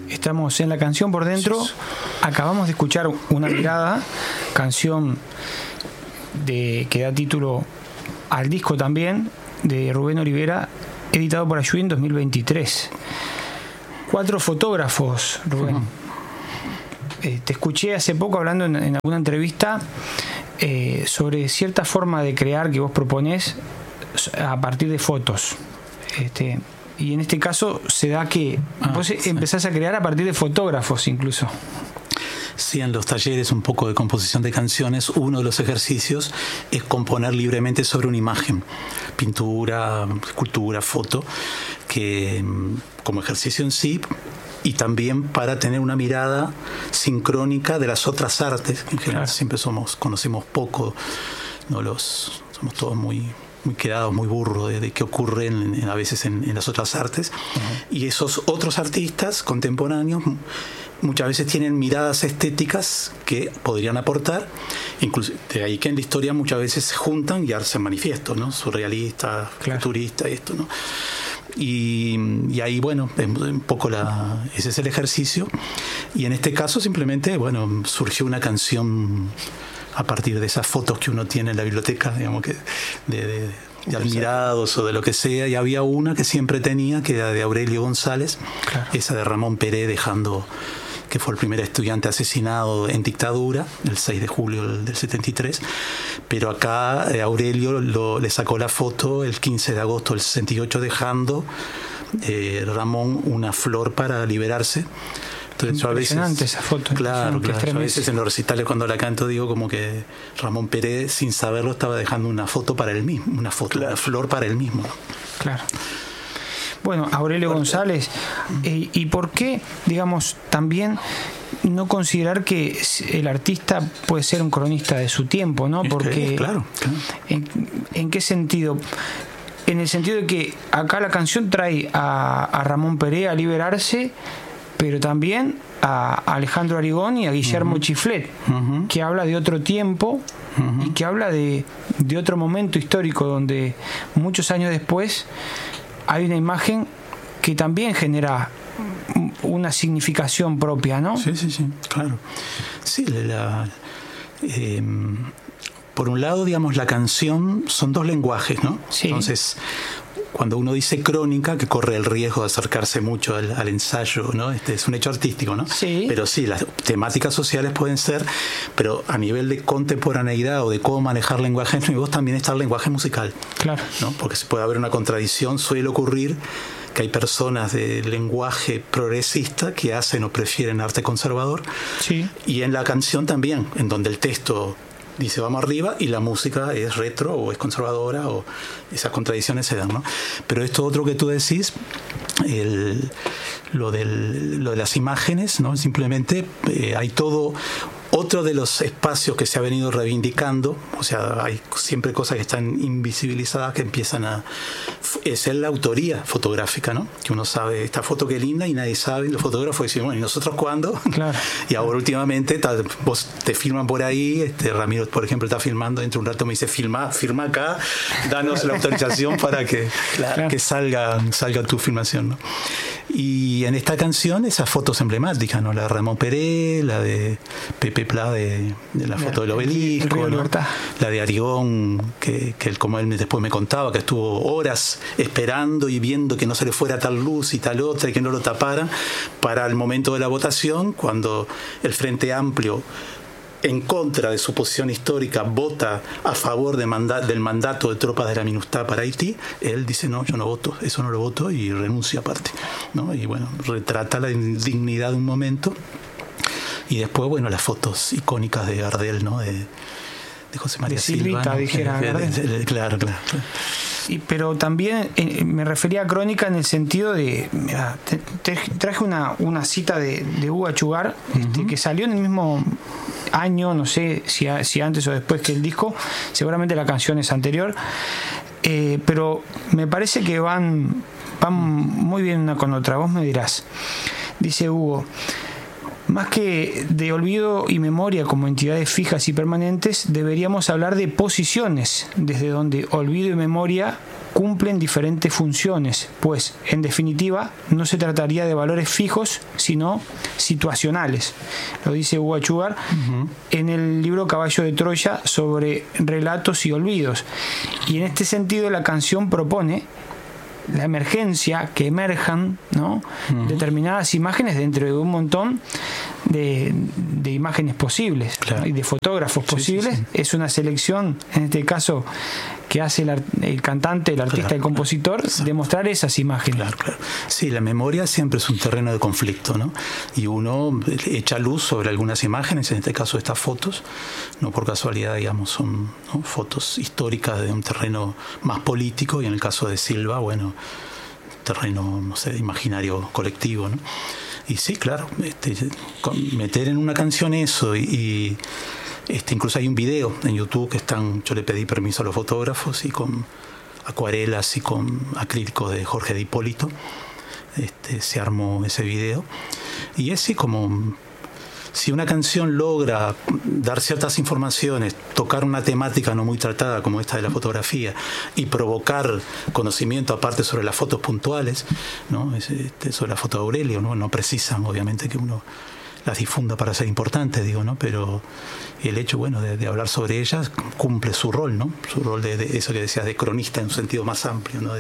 Estamos en La Canción por Dentro. Acabamos de escuchar Una Mirada, canción que da título al disco también, de Rubén Olivera, editado por Ayuí en 2023. 4 fotógrafos, Rubén. Te escuché hace poco hablando en alguna entrevista sobre cierta forma de crear que vos proponés a partir de fotos. Y en este caso se da que vos empezás a crear a partir de fotógrafos incluso. Sí, en los talleres un poco de composición de canciones, uno de los ejercicios es componer libremente sobre una imagen, pintura, escultura, foto, que como ejercicio en sí, y también para tener una mirada sincrónica de las otras artes, que en general siempre conocemos poco, somos todos muy quedados, muy burros de qué ocurre a veces en las otras artes. Y esos otros artistas contemporáneos muchas veces tienen miradas estéticas que podrían aportar, incluso de ahí que en la historia muchas veces se juntan y hacen manifiestos, ¿no? Surrealista, futurista, esto, ¿no? Y ahí, bueno, un poco ese es el ejercicio. Y en este caso simplemente, bueno, surgió una canción a partir de esas fotos que uno tiene en la biblioteca, digamos, que de admirados o de lo que sea, y había una que siempre tenía, que era de Aurelio González, esa de Ramón Peré, que fue el primer estudiante asesinado en dictadura, el 6 de julio del 73, pero acá Aurelio le sacó la foto el 15 de agosto del 68, dejando Ramón una flor para liberarse. Entonces, impresionante esa foto. Claro. Yo a veces en los recitales cuando la canto digo como que Ramón Pérez, sin saberlo, estaba dejando una foto para él mismo, una flor para él mismo. Claro. Bueno, Aurelio González, ¿y por qué, digamos, también no considerar que el artista puede ser un cronista de su tiempo, ¿no? Porque, claro. ¿En qué sentido? En el sentido de que acá la canción trae a Ramón Peré a liberarse, pero también a Alejandro Arigón y a Guillermo Chiflet, que habla de otro tiempo y que habla de otro momento histórico donde muchos años después hay una imagen que también genera una significación propia, ¿no? Sí, claro. Sí, por un lado, digamos, la canción son 2 lenguajes, ¿no? Sí. Entonces, cuando uno dice crónica, que corre el riesgo de acercarse mucho al ensayo, ¿no? Es un hecho artístico, ¿no? Sí. Pero sí, las temáticas sociales pueden ser, pero a nivel de contemporaneidad o de cómo manejar lenguajes nuevos también está el lenguaje musical. Claro. ¿No? Porque puede haber una contradicción, suele ocurrir que hay personas de lenguaje progresista que hacen o prefieren arte conservador. Sí. Y en la canción también, en donde el texto dice vamos arriba y la música es retro o es conservadora, o esas contradicciones se dan, ¿no? Pero esto otro que tú decís, lo de las imágenes, ¿no? Simplemente hay todo otro de los espacios que se ha venido reivindicando, o sea, hay siempre cosas que están invisibilizadas que empiezan es la autoría fotográfica, ¿no? Que uno sabe, esta foto qué linda, y nadie sabe, los fotógrafos dicen, bueno, ¿y nosotros cuándo? Claro. Y ahora últimamente vos te filman por ahí, Ramiro, por ejemplo, está filmando, dentro de un rato me dice, firma acá, danos la autorización para que salga tu filmación, ¿no? Y en esta canción esas fotos emblemáticas, ¿no? La de Ramón Peré, la de Pepe Pla de la foto del obelisco, ¿no? La de Arigón, que él, como él después me contaba, que estuvo horas esperando y viendo que no se le fuera tal luz y tal otra y que no lo taparan para el momento de la votación, cuando el Frente Amplio, en contra de su posición histórica, vota a favor del mandato de tropas de la MINUSTAH para Haití. Él dice, no, yo no voto, eso no lo voto, y renuncia aparte, ¿no? Y bueno, retrata la indignidad de un momento. Y después, bueno, las fotos icónicas de Gardel, ¿no? De José María Silva, ¿no? Dijera Gardel. Claro. Pero también me refería a crónica en el sentido de, mira, traje una cita de Hugo Achugar, que salió en el mismo año, no sé si antes o después que el disco, seguramente la canción es anterior, pero me parece que van muy bien una con otra, vos me dirás. Dice Hugo: más que de olvido y memoria como entidades fijas y permanentes, deberíamos hablar de posiciones desde donde olvido y memoria cumplen diferentes funciones, pues en definitiva no se trataría de valores fijos, sino situacionales. Lo dice Hugo Achúcar en el libro Caballo de Troya sobre relatos y olvidos. Y en este sentido la canción propone la emergencia, que emerjan, ¿no? Determinadas imágenes dentro de un montón de imágenes posibles, claro, ¿no? Y de fotógrafos posibles. Es una selección, en este caso, que hace el cantante, el artista, claro, el compositor, claro, de mostrar esas imágenes. Claro, claro. Sí, la memoria siempre es un terreno de conflicto, ¿no? Y uno echa luz sobre algunas imágenes, en este caso estas fotos, no por casualidad, digamos, son, ¿no?, fotos históricas de un terreno más político, y en el caso de Silva, bueno, terreno, no sé, imaginario colectivo, ¿no? Y sí, claro, meter en una canción eso y incluso hay un video en YouTube que yo le pedí permiso a los fotógrafos, y con acuarelas y con acrílicos de Jorge de Hipólito se armó ese video. Y es así como, si una canción logra dar ciertas informaciones, tocar una temática no muy tratada como esta de la fotografía, y provocar conocimiento aparte sobre las fotos puntuales, ¿no? Sobre la foto de Aurelio, no precisan obviamente que uno las difunda para ser importantes, digo, ¿no? Pero el hecho, bueno, de hablar sobre ellas cumple su rol, ¿no? Su rol de eso que decías, de cronista en un sentido más amplio, ¿no?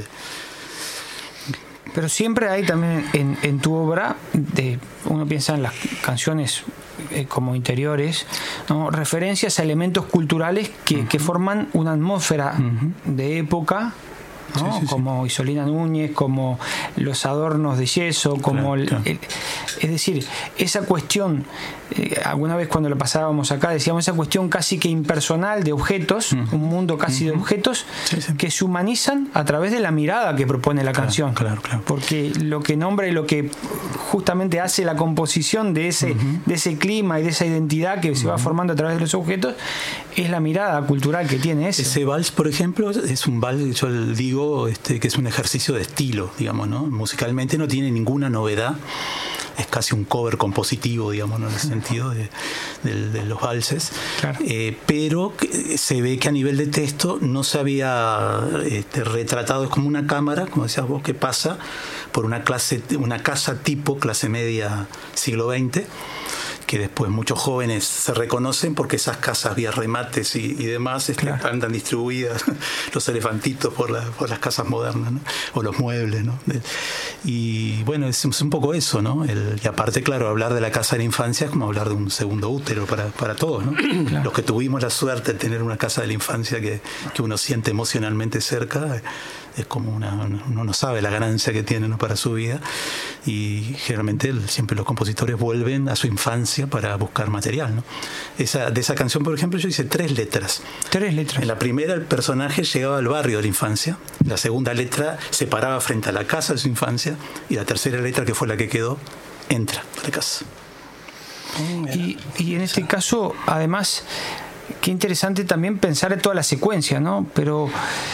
Pero siempre hay también en tu obra, uno piensa en las canciones como interiores, ¿no?, referencias a elementos culturales que forman una atmósfera de época, ¿no? Sí, como Isolina Núñez, como los adornos de yeso, como claro. Es decir, esa cuestión, alguna vez cuando lo pasábamos acá decíamos, esa cuestión casi que impersonal de objetos, un mundo casi de objetos que se humanizan a través de la mirada que propone la canción, claro. Porque lo que nombra y lo que justamente hace la composición de ese clima y de esa identidad que se va formando a través de los objetos es la mirada cultural que tiene ese. Ese vals, por ejemplo, es un vals, yo digo, que es un ejercicio de estilo, digamos, ¿no? Musicalmente no tiene ninguna novedad, es casi un cover compositivo, digamos, ¿no?, en el sentido de los valses, claro. Pero se ve que a nivel de texto no se había retratado, es como una cámara, como decías vos, que pasa por una casa tipo clase media siglo XX, que después muchos jóvenes se reconocen porque esas casas vía remates y demás claro. Andan distribuidas los elefantitos por las casas modernas, ¿no?, o los muebles, ¿no? Y bueno, es un poco eso, ¿no? Y aparte, claro, hablar de la casa de la infancia es como hablar de un segundo útero para todos, ¿no? Claro. Los que tuvimos la suerte de tener una casa de la infancia que uno siente emocionalmente cerca, es como uno no sabe la ganancia que tiene, ¿no?, para su vida, y generalmente siempre los compositores vuelven a su infancia para buscar material, ¿no? De esa canción, por ejemplo, yo hice 3 letras. 3 letras. En la primera el personaje llegaba al barrio de la infancia, la segunda letra se paraba frente a la casa de su infancia, y la tercera letra, que fue la que quedó, entra a la casa. Y en este caso, además, qué interesante también pensar en toda la secuencia, ¿no? Pero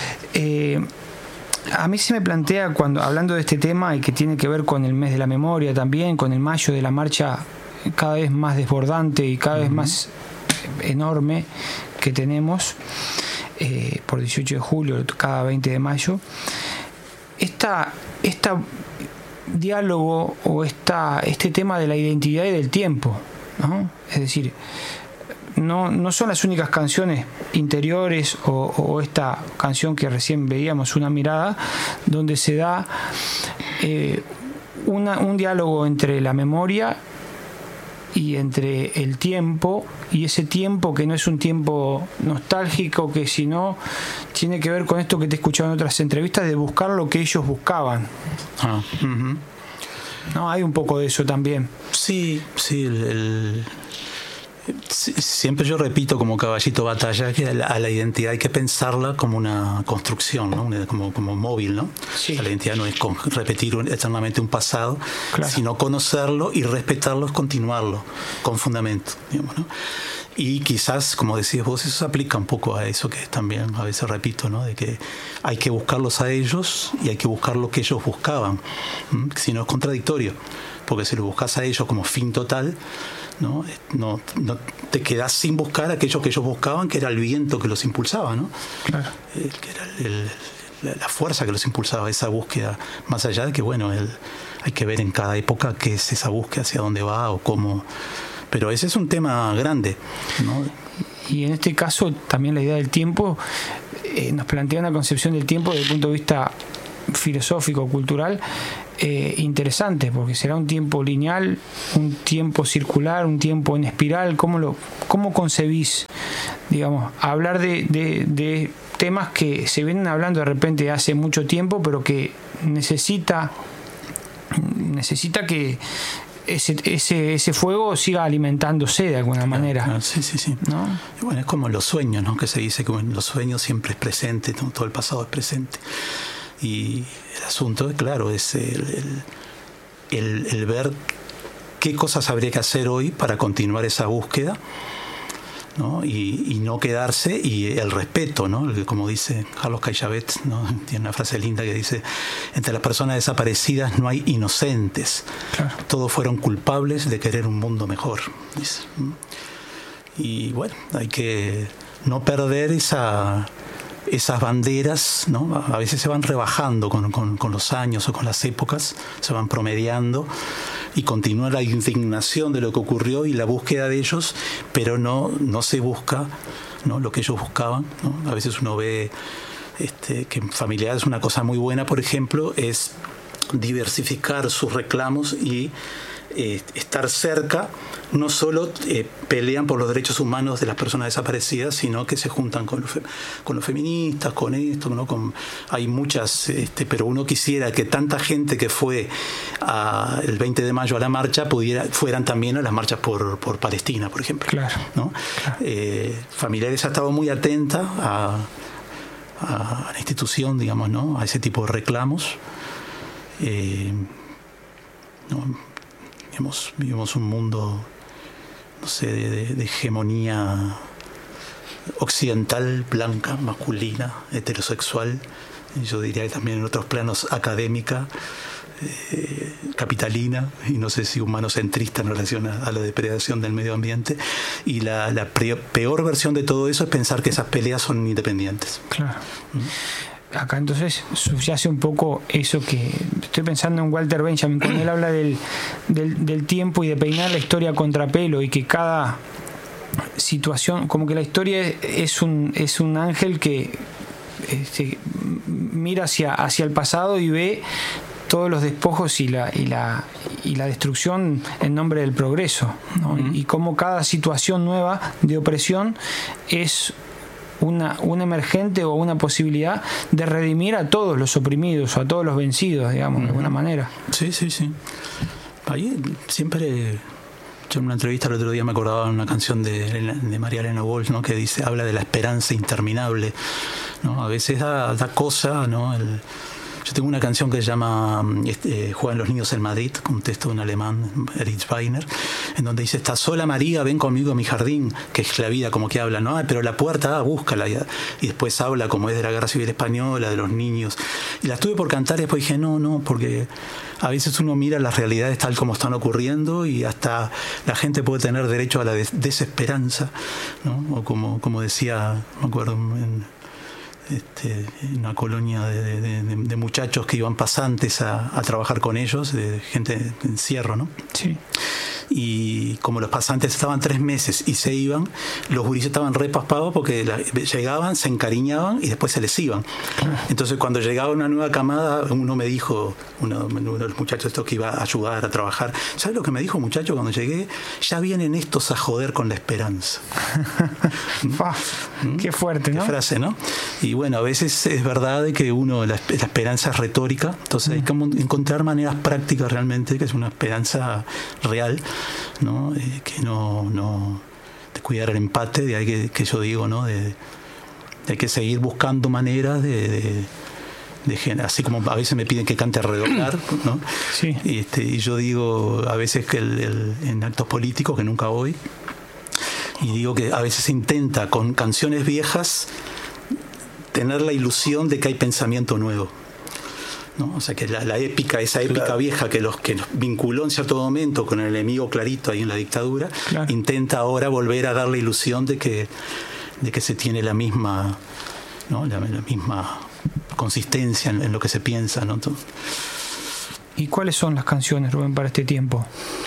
a mí se me plantea, cuando hablando de este tema, y que tiene que ver con el mes de la memoria también, con el mayo de la marcha cada vez más desbordante y cada vez más enorme que tenemos, por 18 de julio, cada 20 de mayo, esta diálogo o este tema de la identidad y del tiempo, ¿no? Es decir, no son las únicas canciones interiores o esta canción que recién veíamos, Una mirada, donde se da un diálogo entre la memoria y entre el tiempo, y ese tiempo que no es un tiempo nostálgico, que sino tiene que ver con esto que te he escuchado en otras entrevistas, de buscar lo que ellos buscaban. ¿No? Hay un poco de eso también. Sí, siempre yo repito como caballito batalla que a la identidad hay que pensarla como una construcción, ¿no? Como móvil, ¿no? Sí. La identidad no es repetir eternamente un pasado, claro, sino conocerlo y respetarlo, es continuarlo con fundamento, digamos, ¿no? Y quizás, como decías vos, eso se aplica un poco a eso que también a veces repito, ¿no? De que hay que buscarlos a ellos y hay que buscar lo que ellos buscaban, si no es contradictorio, porque si lo buscas a ellos como fin total, no te quedás sin buscar aquello que ellos buscaban, que era el viento que los impulsaba, ¿no? Claro. Que era la fuerza que los impulsaba a esa búsqueda, más allá de que, bueno, hay que ver en cada época qué es esa búsqueda, hacia dónde va o cómo. Pero ese es un tema grande, ¿no? Y en este caso también la idea del tiempo nos plantea una concepción del tiempo desde el punto de vista filosófico, cultural, interesante, porque será un tiempo lineal, un tiempo circular, un tiempo en espiral. ¿Cómo concebís, digamos, hablar de temas que se vienen hablando de repente hace mucho tiempo, pero que necesita que ese fuego siga alimentándose de alguna manera? Claro, sí. ¿No? Y bueno, es como los sueños, ¿no? Que se dice que en los sueños siempre es presente, todo el pasado es presente. Y el asunto, claro, es el ver qué cosas habría que hacer hoy para continuar esa búsqueda, ¿no? Y no quedarse, y el respeto, ¿no? Como dice Carlos Caillavets, ¿no? Tiene una frase linda que dice: entre las personas desaparecidas no hay inocentes, claro. Todos fueron culpables de querer un mundo mejor, dice. Y bueno, hay que no perder esas banderas, ¿no? A veces se van rebajando con los años o con las épocas, se van promediando, y continúa la indignación de lo que ocurrió y la búsqueda de ellos, pero no se busca, ¿no? Lo que ellos buscaban, ¿no? A veces uno ve que en familiares una cosa muy buena, por ejemplo, es diversificar sus reclamos y estar cerca. No solo pelean por los derechos humanos de las personas desaparecidas, sino que se juntan con los feministas, con esto, ¿no? Hay muchas, pero uno quisiera que tanta gente que fue el 20 de mayo a la marcha fueran también a las marchas por Palestina, por ejemplo. Claro. ¿No? Claro. Familiares ha estado muy atenta a la institución, digamos, ¿no? A ese tipo de reclamos. ¿No? Vivimos un mundo, no sé, de hegemonía occidental, blanca, masculina, heterosexual, y yo diría que también en otros planos académica, capitalina, y no sé si humanocentrista en relación a la depredación del medio ambiente. Y la peor versión de todo eso es pensar que esas peleas son independientes. Claro. Acá entonces subyace un poco eso que estoy pensando en Walter Benjamin, cuando él habla del tiempo y de peinar la historia a contrapelo, y que cada situación, como que la historia es un ángel que mira hacia el pasado y ve todos los despojos y la destrucción en nombre del progreso, ¿no? Y cómo cada situación nueva de opresión es un emergente o una posibilidad de redimir a todos los oprimidos o a todos los vencidos, digamos, de alguna manera. Sí. Ahí siempre, yo en una entrevista el otro día me acordaba de una canción de María Elena Walsh, ¿no? Que habla de la esperanza interminable, ¿no? A veces da cosa, ¿no? Yo tengo una canción que se llama Juegan los niños en Madrid, con un texto de un alemán, Erich Weiner, en donde dice: está sola María, ven conmigo a mi jardín, que es la vida, como que habla, ¿no? Pero la puerta, búscala. Y después habla como es de la Guerra Civil Española, de los niños. Y la estuve por cantar y después dije, no, porque a veces uno mira las realidades tal como están ocurriendo, y hasta la gente puede tener derecho a la desesperanza, ¿no? O como decía, me acuerdo, en una colonia de muchachos que iban pasantes a trabajar con ellos, de gente de encierro, ¿no? Sí. Y como los pasantes estaban 3 meses y se iban, los gurises estaban repaspados porque llegaban, se encariñaban y después se les iban. Entonces cuando llegaba una nueva camada, uno me dijo, uno de los muchachos estos que iba a ayudar a trabajar, ¿sabes lo que me dijo, muchacho, cuando llegué? Ya vienen estos a joder con la esperanza. Qué fuerte, ¿no? Qué frase, ¿no? Y bueno, a veces es verdad de que la esperanza es retórica, entonces hay que encontrar maneras prácticas realmente, que es una esperanza real, ¿no? Que no de cuidar el empate, de ahí que yo digo, ¿no? De hay que seguir buscando maneras de así como a veces me piden que cante a redoblar, ¿no? Sí. Y yo digo a veces que en actos políticos, que nunca voy, y digo que a veces se intenta con canciones viejas tener la ilusión de que hay pensamiento nuevo, ¿no? O sea, que esa épica claro, vieja que nos vinculó en cierto momento con el enemigo clarito ahí en la dictadura, claro, intenta ahora volver a dar la ilusión de que se tiene la misma, ¿no? la misma consistencia en lo que se piensa, ¿no? ¿Y cuáles son las canciones, Rubén, para este tiempo?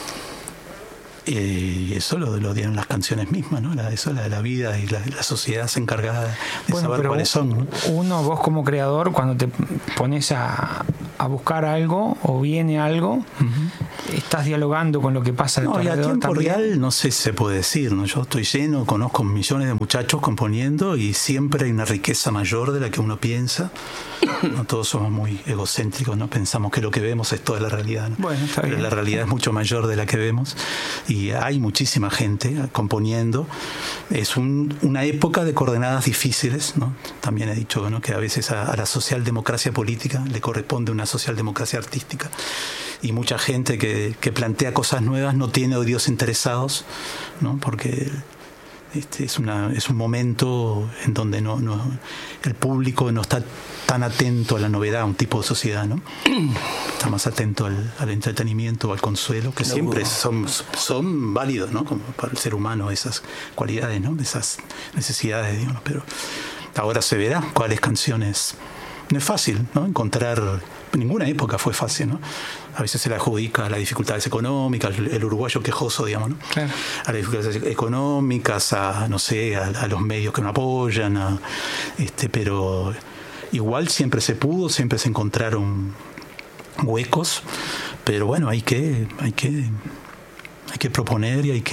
Y eso lo dieron las canciones mismas, ¿no? Eso, la vida y la sociedad se encargada de saber cuáles son, ¿no? Vos como creador, cuando te pones a buscar algo o viene algo, estás dialogando con lo que pasa no, y a tiempo también. Real no sé si se puede decir, ¿no? Yo estoy lleno, conozco millones de muchachos componiendo y siempre hay una riqueza mayor de la que uno piensa. No todos somos muy egocéntricos, ¿no? Pensamos que lo que vemos es toda la realidad, ¿no? Bueno, está bien. Pero la realidad es mucho mayor de la que vemos y hay muchísima gente componiendo. Es una época de coordenadas difíciles, ¿no? También he dicho, ¿no?, que a veces a la socialdemocracia política le corresponde una socialdemocracia artística, y mucha gente que plantea cosas nuevas no tiene odios interesados, ¿no? Porque es un momento en donde el público no está tan atento a la novedad, a un tipo de sociedad, ¿no? Está más atento al entretenimiento, al consuelo, que siempre son válidos, ¿no? Como para el ser humano, esas cualidades, ¿no? Esas necesidades, digamos. Pero ahora se verá cuáles canciones. No es fácil, ¿no? Encontrar. Ninguna época fue fácil, ¿no? A veces se le adjudica a las dificultades económicas, el uruguayo quejoso, digamos, ¿no? Claro. A las dificultades económicas, a los medios que no apoyan, pero igual siempre se pudo, siempre se encontraron huecos, pero bueno, hay que proponer y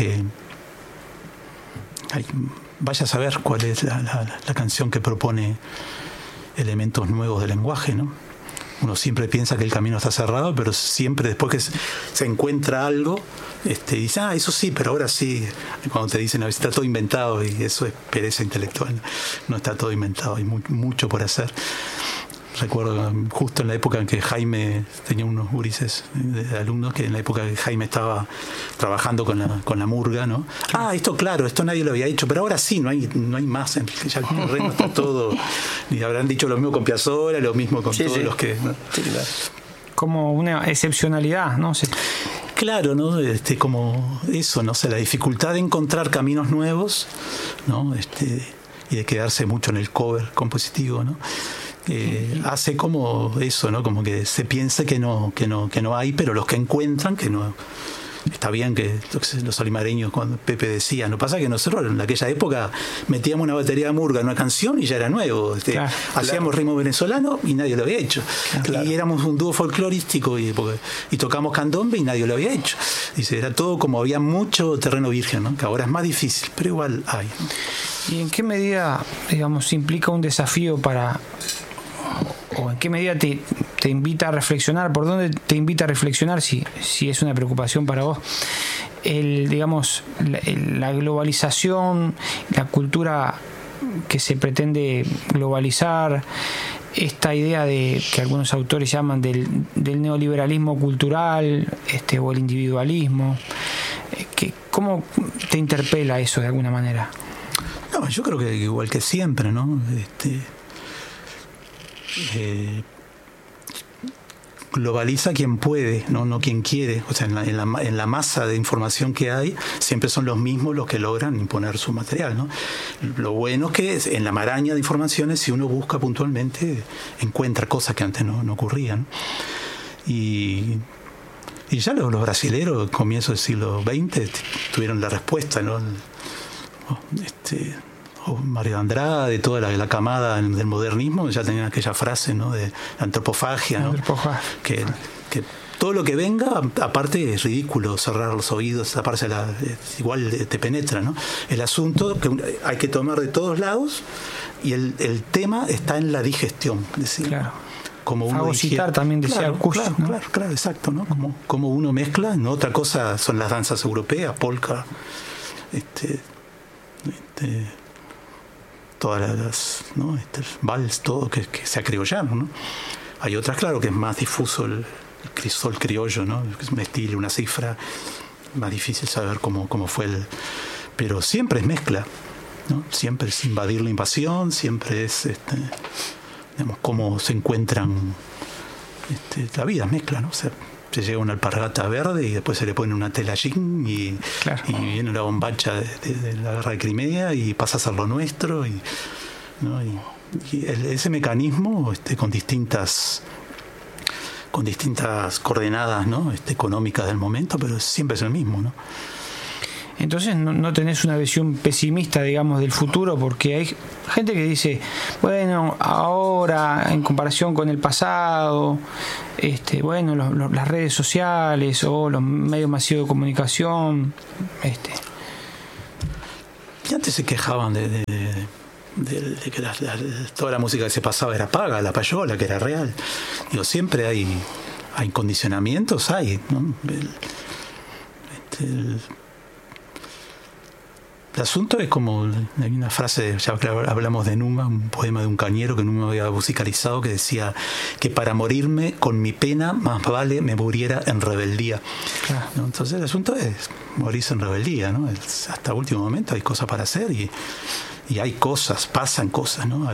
vaya a saber cuál es la canción que propone elementos nuevos del lenguaje, ¿no? Uno siempre piensa que el camino está cerrado, pero siempre después que se encuentra algo, dice, eso sí, pero ahora sí. Cuando te dicen, a veces está todo inventado, y eso es pereza intelectual. No está todo inventado, hay mucho por hacer. Recuerdo justo en la época en que Jaime tenía unos gurises de alumnos, que en la época que Jaime estaba trabajando con la murga, ¿no? Esto nadie lo había hecho, pero ahora sí, no hay más, ya el terreno está todo, y habrán dicho lo mismo con Piazzolla, lo mismo con todos los que, ¿no? Sí, claro. Como una excepcionalidad, ¿no? Claro, ¿no? Como eso, no sé, la dificultad de encontrar caminos nuevos, ¿no? Y de quedarse mucho en el cover compositivo, ¿no? Hace como eso, ¿no? Como que se piensa que no hay, pero los que encuentran, que no. Está bien que los alimareños, cuando Pepe decía, no pasa que nosotros en aquella época metíamos una batería de murga en una canción y ya era nuevo. Hacíamos ritmo venezolano y nadie lo había hecho. Claro. Y éramos un dúo folclorístico y tocamos candombe y nadie lo había hecho. Dice, era todo como había mucho terreno virgen, ¿no? Que ahora es más difícil, pero igual hay, ¿no? ¿Y en qué medida, digamos, implica un desafío o en qué medida te invita a reflexionar, por dónde te invita a reflexionar, si es una preocupación para vos, la globalización, la cultura que se pretende globalizar, esta idea de que algunos autores llaman del neoliberalismo cultural, o el individualismo, ¿cómo te interpela eso de alguna manera? No, yo creo que igual que siempre, ¿no? Globaliza quien puede, no quien quiere. O sea, en la masa de información que hay, siempre son los mismos los que logran imponer su material, ¿no? Lo bueno es que en la maraña de informaciones, si uno busca puntualmente, encuentra cosas que antes no ocurrían. Y ya los brasileros, comienzo del siglo XX, tuvieron la respuesta, ¿no? Mario Andrade, toda la camada del modernismo, ya tenían aquella frase, ¿no? De antropofagia, ¿no? Que todo lo que venga, aparte es ridículo cerrar los oídos, taparse igual te penetra, ¿no? El asunto que hay que tomar de todos lados, y el tema está en la digestión, decir. Claro. Como uno fagocitar también decía Augusto, ¿no? Claro, exacto, ¿no? Como uno mezcla, ¿no? Otra cosa son las danzas europeas, polka, todas las, ¿no? Vals, todo que se acriollaron, ¿no? Hay otras, claro, que es más difuso el crisol criollo, ¿no? Es un estilo, una cifra, más difícil saber cómo fue pero siempre es mezcla, ¿no? Siempre es invadir la invasión, siempre es digamos, cómo se encuentran la vida es mezcla, ¿no? O sea, se llega una alpargata verde y después se le pone una tela jean y viene una bombacha de la guerra de Crimea y pasa a ser lo nuestro, ¿no? ese mecanismo con distintas coordenadas, ¿no? Económicas del momento, pero siempre es el mismo, ¿no? Entonces no tenés una visión pesimista, digamos, del futuro, porque hay gente que dice, bueno, ahora en comparación con el pasado, bueno, las redes sociales o los medios masivos de comunicación, Y antes se quejaban de que toda la música que se pasaba era paga, la payola, que era real. Digo, siempre hay condicionamientos, ¿no? El asunto es como, hay una frase, ya que hablamos de Numa, un poema de un cañero que Numa había musicalizado, que decía que para morirme con mi pena más vale me muriera en rebeldía. Claro. ¿No? Entonces el asunto es morirse en rebeldía, ¿no? Hasta último momento hay cosas para hacer y hay cosas, pasan cosas, ¿no?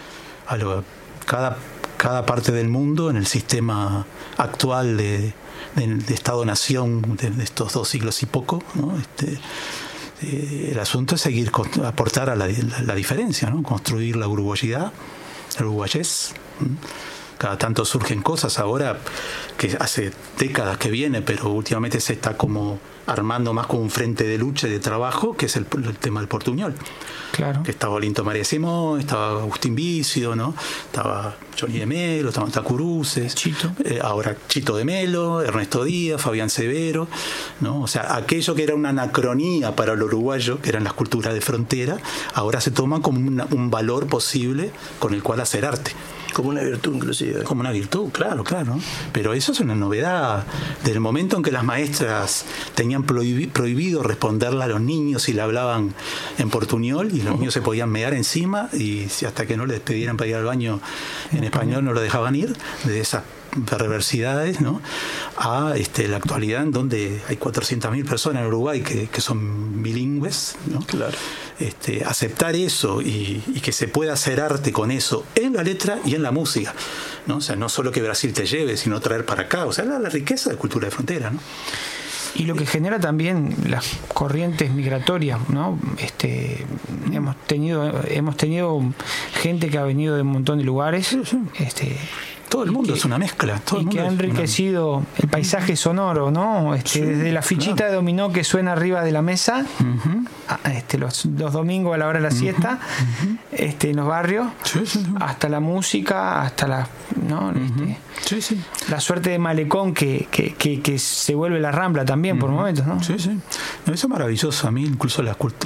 Cada parte del mundo en el sistema actual de Estado-Nación de estos 2 siglos y poco, ¿no? El asunto es seguir aportar a la diferencia, ¿no? Construir la uruguayidad, el uruguayés. Cada tanto surgen cosas ahora que hace décadas que viene, pero últimamente se está como armando más como un frente de lucha y de trabajo, que es el tema del portuñol. Claro. Que estaba Olinto María Simón, estaba Agustín Vicio, ¿no? Estaba Johnny de Melo, estaban Tacuruces, Chito. Ahora Chito de Melo, Ernesto Díaz, Fabián Severo, ¿no? O sea, aquello que era una anacronía para el uruguayo, que eran las culturas de frontera, ahora se toma como un valor posible con el cual hacer arte. Como una virtud, inclusive. Como una virtud, claro. Pero eso es una novedad. Desde el momento en que las maestras tenían prohibido responderle a los niños si le hablaban en portuñol, y los niños se podían mear encima, y si hasta que no les pedieran para ir al baño en español no lo dejaban ir, de esas perversidades, ¿no? A la actualidad, en donde hay 400.000 personas en Uruguay que son bilingües, ¿no? Claro. Aceptar eso y que se pueda hacer arte con eso en la letra y en la música, ¿no? O sea, no solo que Brasil te lleve, sino traer para acá, o sea, la riqueza de cultura de frontera, ¿no? Y lo que genera también las corrientes migratorias, ¿no? Hemos tenido gente que ha venido de un montón de lugares. Sí. Todo el mundo es una mezcla. Todo el mundo que ha enriquecido el paisaje sonoro, ¿no? Desde la fichita de dominó que suena arriba de la mesa, los domingos a la hora de la siesta, en los barrios, hasta la música, hasta ¿no? La suerte de malecón que se vuelve la Rambla también por momentos, ¿no? Sí. No, eso es maravilloso. A mí incluso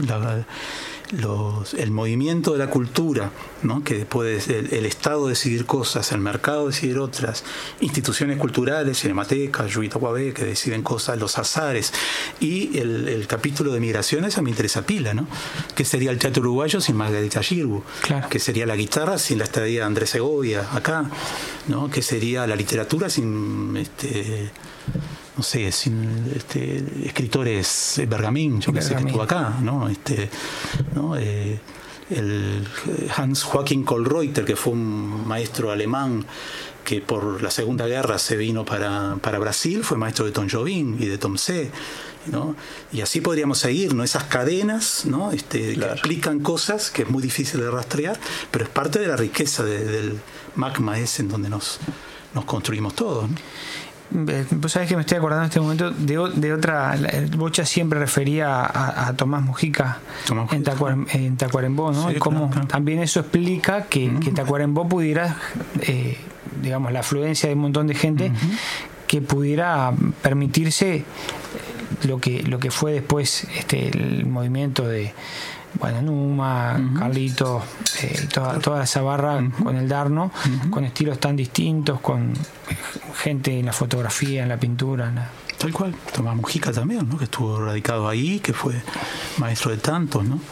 el movimiento de la cultura, ¿no? Que puede el Estado decidir cosas, el mercado decidir otras, instituciones culturales, Cinemateca, Yubitahuabé, que deciden cosas, los azares, y el capítulo de migraciones a mí me interesa pila, ¿no? ¿Qué sería el teatro uruguayo sin Margarita Xirgu? Claro. ¿Qué sería la guitarra sin la estadía de Andrés Segovia acá? ¿No? ¿Qué sería la literatura sin no sé, sin escritores Bergamín, yo que sé, que estuvo acá, ¿no? El Hans Joachim Kollreuter, que fue un maestro alemán que por la Segunda Guerra se vino para Brasil, fue maestro de Tom Jobim y de Tom C., ¿no? Y así podríamos seguir, ¿no? Esas cadenas, ¿no? Que explican cosas que es muy difícil de rastrear, pero es parte de la riqueza del magma ese en donde nos construimos todos, ¿no? Vos sabés que me estoy acordando en este momento de otra. Bocha siempre refería a Tomás Mujica en Tacuarembó, ¿no? Sí, y cómo también eso explica que Tacuarembó pudiera, digamos, la afluencia de un montón de gente que pudiera permitirse lo que fue después el movimiento de Numa, Carlitos, toda esa barra con el Darno, con estilos tan distintos, con gente en la fotografía, en la pintura, tal cual. Tomás Mujica también, ¿no? Que estuvo radicado ahí, que fue maestro de tantos, ¿no?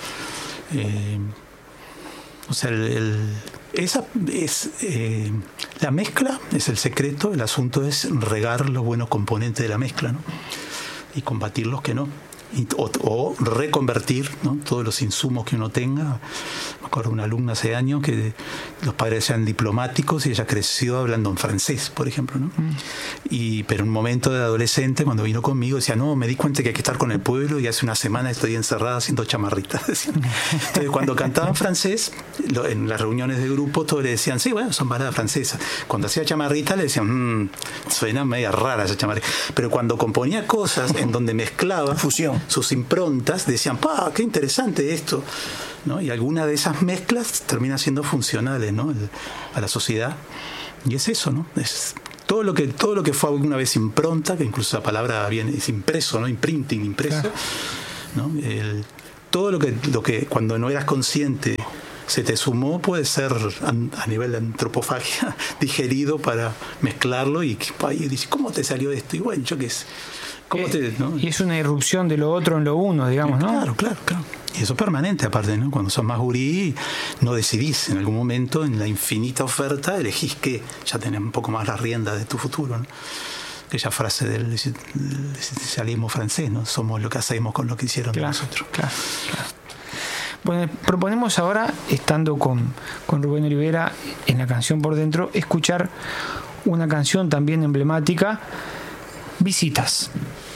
O sea, esa es la mezcla es el secreto. El asunto es regar los buenos componentes de la mezcla, ¿no? Y combatir los que no. O reconvertir, ¿no? Todos los insumos que uno tenga. acuerdo una alumna hace años que los padres eran diplomáticos y ella creció hablando en francés, por ejemplo, ¿no? Pero en un momento de adolescente, cuando vino conmigo, decía, no, me di cuenta que hay que estar con el pueblo y hace una semana estoy encerrada haciendo chamarritas. Entonces, cuando cantaba en francés, en las reuniones de grupo, todos le decían, sí, bueno, son baladas francesas. Cuando hacía chamarrita, le decían, suena media rara esa chamarrita. Pero cuando componía cosas en donde mezclaba fusión, sus improntas, decían, ¡pa, qué interesante esto! ¿No? Y alguna de esas mezclas termina siendo funcionales, ¿no? A la sociedad. Y es eso, ¿no? Es todo lo que fue alguna vez impronta, que incluso la palabra viene, es impreso, ¿no? Imprinting, impreso. Claro. ¿No? Todo lo que cuando no eras consciente se te sumó, puede ser a nivel de antropofagia digerido para mezclarlo y dices, ¿cómo te salió esto? Y bueno, yo qué sé. ¿No? Y es una irrupción de lo otro en lo uno, digamos, ¿no? Claro. Y eso es permanente, aparte, ¿no? Cuando sos más gurí, no decidís. En algún momento, en la infinita oferta, elegís que ya tenés un poco más la rienda de tu futuro, ¿no? Aquella frase del existencialismo francés, ¿no? Somos lo que hacemos con lo que hicieron de nosotros. Claro. Bueno, proponemos ahora, estando con Rubén Olivera en la canción Por Dentro, escuchar una canción también emblemática, Visitas.